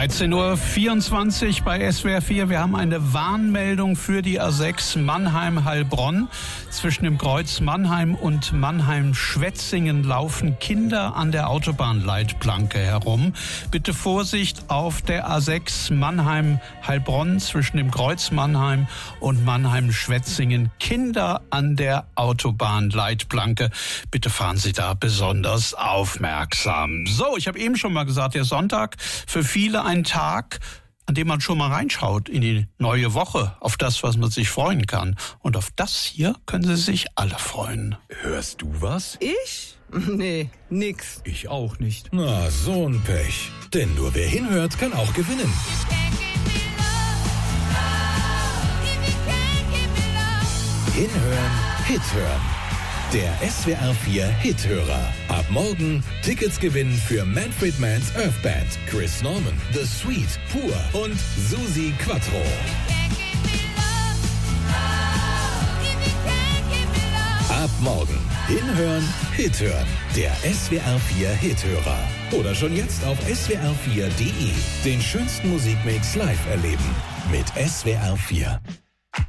13:24 Uhr bei SWR 4. Wir haben eine Warnmeldung für die A6 Mannheim-Heilbronn. Zwischen dem Kreuz Mannheim und Mannheim-Schwetzingen laufen Kinder an der Autobahnleitplanke herum. Bitte Vorsicht auf der A6 Mannheim-Heilbronn zwischen dem Kreuz Mannheim und Mannheim-Schwetzingen. Kinder an der Autobahnleitplanke. Bitte fahren Sie da besonders aufmerksam. So, ich habe eben schon mal gesagt, der Sonntag für viele ein Tag, an dem man schon mal reinschaut in die neue Woche, auf das, was man sich freuen kann. Und auf das hier können Sie sich alle freuen. Hörst du was? Ich? Nee, nix. Ich auch nicht. Na, so ein Pech. Denn nur wer hinhört, kann auch gewinnen. Hinhören, Hit hören. Der SWR 4 Hithörer. Ab morgen Tickets gewinnen für Manfred Mann's Earth Band, Chris Norman, The Sweet, Pur und Susi Quattro. Ab morgen Hinhören, Hithören. Der SWR 4 Hithörer. Oder schon jetzt auf swr4.de. Den schönsten Musikmix live erleben. Mit SWR 4.